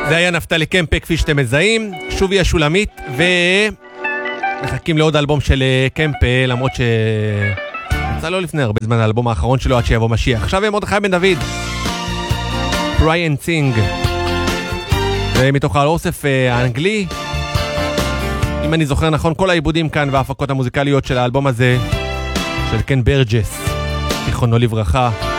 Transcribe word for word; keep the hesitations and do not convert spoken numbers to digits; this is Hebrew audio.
זה היה נפתלי קמפה כפי שאתם מזהים, שובי השולמית, ומחכים לעוד אלבום של קמפה, למרות ש... יצא לו לפני הרבה זמן האלבום האחרון שלו עד שיבוא משיח. עכשיו מרדכי בן דוד, Cry and Sing, ומתוך האוסף האנגלי, אם אני זוכר נכון, כל העיבודים כאן וההפקות המוזיקליות של האלבום הזה של קן ברג'ס, זיכרונו לברכה,